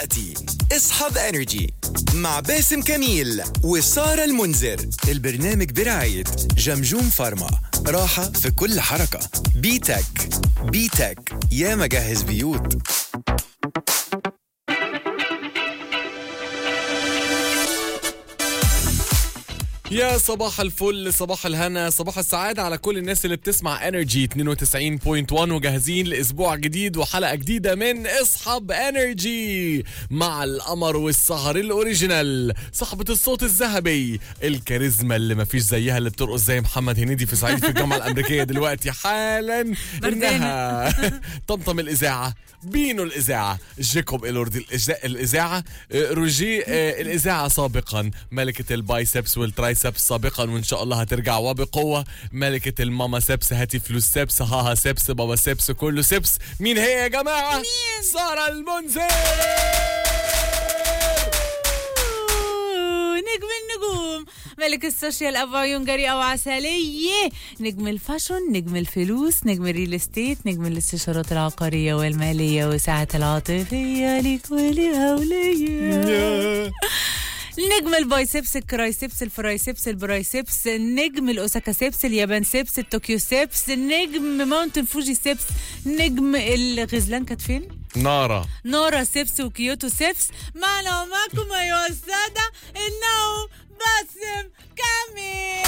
اصحاب انرجي مع باسم كميل وسارة المنذر. البرنامج برعاية جمجوم فارما، راحة في كل حركة. بيتك بيتك يا مجهز بيوت. يا صباح الفل، صباح الهنا، صباح السعادة على كل الناس اللي بتسمع انرجي 92.1 وجاهزين لأسبوع جديد وحلقة جديدة من اصحاب انرجي مع القمر والسهر الاوريجينال، صاحبة الصوت الذهبي، الكاريزما اللي مفيش زيها، اللي بترقص زي محمد هنيدي في صعيدي في الجامعة الأمريكية دلوقتي حالا. إنها طمطم الإذاعة، بينو الإذاعة، جيكوب إلوردي الإذاعة، روجي الإذاعة سابقا، ملكة البايسبس والترايسبس سابقا وإن شاء الله هترجع وبقوة، ملكة الماما سبس، هاتي فلوس سبس، هاها سبس، بابا سبس، كله سبس. مين هي يا جماعة؟ مين؟ سارة المنذر، نجم النجوم، ملك السوشيال، أبو عيون جريئة وعسلية، نجم الفاشون، نجم الفلوس، نجم الريل استيت، نجم الاستشارات العقارية والمالية وساعة العاطفية ليك ولهولية، نجم البايسبس، الكرايسبس، الفرايسبس، البرايسبس، نجم الأوساكا سبس، اليابان سبس، الطوكيو سبس، نجم ماونتن فوجي سبس، نجم الغزلان كانت فين؟ نارا سبس وكيوتو سبس. معنا ومعكم أيها السادة إنه باسم كميل.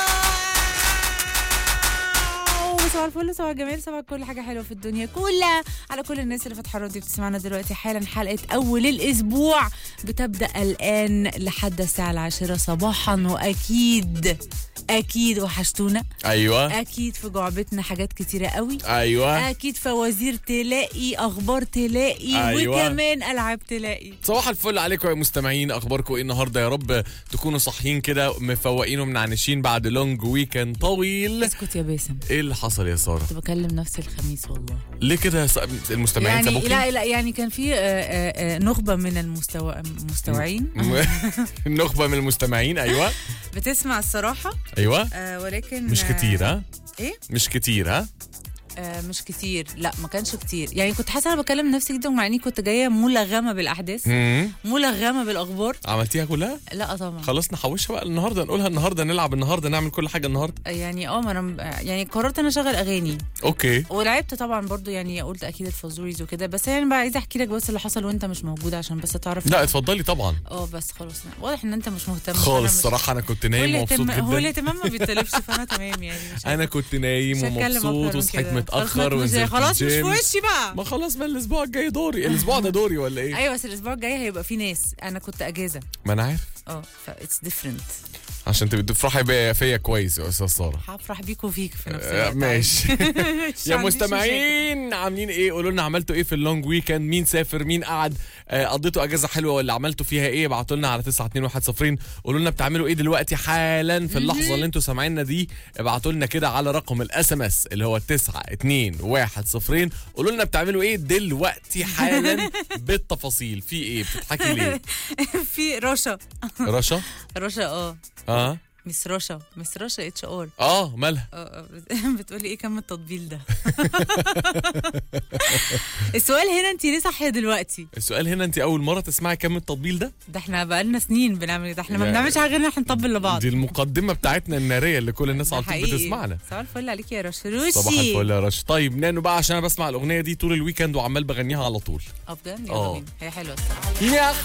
صباح الفل، صباح الجمال، صباح كل حاجة حلوة في الدنيا كلها على كل الناس اللي فاتحة الراديو بتسمعنا دلوقتي حالا. حلقة أول الأسبوع بتبدأ الآن لحد الساعة 10 صباحا، وأكيد أكيد وحشتونا. أيوة أكيد في جعبتنا حاجات كتيرة قوي. أيوة أكيد فوازير تلاقي، أخبار تلاقي، أيوة. وكمان ألعاب تلاقي. صباح الفل عليكم يا مستمعين، أخباركم إيه النهاردة؟ يا رب تكونوا صاحيين كده مفوقين ومنعنشين بعد لونج ويكند طويل. اسكت يا باسم، إيه اللي حصل يا سارة؟ كنت بكلم نفسي الخميس والله. ليه كده المستمعين يعني سابوكي؟ لا يعني كان في نخبة من المستوعين النخبة من المستمعين. أيوة بتسمع الصراحة. أيوة ولكن مش كتير. ها ايه مش كتير. ها مش كتير، لا ما كانش كتير. يعني كنت حاسه انا بكلم نفسي جدا، ومع اني كنت جايه ملغمه بالاحداث، ملغمه بالاخبار. عملتيها كلها؟ لا طبعا. خلاص نحوشها بقى النهارده، نقولها النهارده، نلعب النهارده، نعمل كل حاجه النهارده. يعني ما انا يعني قررت انا اشغل اغاني. اوكي. ولعبت طبعا برضو، يعني قلت اكيد الفازوريز وكده، بس يعني بقى عايزه احكي لك بس اللي حصل وانت مش موجود عشان بس تعرف. لا اتفضلي طبعا. بس خلاص، واضح ان انت مش مهتم خالص. صراحه انا كنت نايم ومبسوط جدا. هو الاهتمام ما بيتطلبش، فانا تمام يعني. انا كنت نايم ومبسوط وصحيت متاخر ونزلت خلاص مش في وشي بقى. ما خلاص بقى الاسبوع الجاي دوري. الاسبوع ده دوري ولا ايه؟ ايوه بس الاسبوع الجاي هيبقى في ناس، انا كنت اجازه. ما انا عارف. فايتس ديفرنت. عشان تبقى تفرحي فيا كويس يا استاذ ساره. هفرح بيكوا فيك في نفس الوقت. ماشي. يا مستمعين عاملين ايه؟ قولوا لنا عملتوا ايه في اللونج ويكند؟ مين سافر؟ مين قعد؟ قضيتوا اجازه حلوه ولا عملتوا فيها ايه؟ ابعتوا لنا على 92110. قولوا لنا بتعملوا ايه دلوقتي حالا في اللحظه اللي انتوا سامعيننا دي. ابعتوا لنا كده على رقم الاس ام اس اللي هو 92110. قولوا لنا بتعملوا ايه دلوقتي حالا بالتفاصيل. في ايه؟ بتضحكي ليه؟ في رشا مس رشا اتش ار. مالها؟ بتقولي ايه كم التطبيل ده؟ السؤال هنا انت ليه صاحيه دلوقتي؟ السؤال هنا انت اول مره تسمعي كم التطبيل ده؟ ده احنا بقالنا سنين بنعمل ده، احنا ما بنعملش حاجه غير ان احنا نطبل لبعض. دي المقدمه بتاعتنا الناريه اللي كل الناس على طول بتسمعنا. صباح الفل عليك يا رشروشي. صباح الفل يا رش. طيب نانو بقى، عشان انا بسمع الاغنيه دي طول الويكند وعمال بغنيها على طول. بجد؟ يلا بينا، هي حلوه الصراحه. يا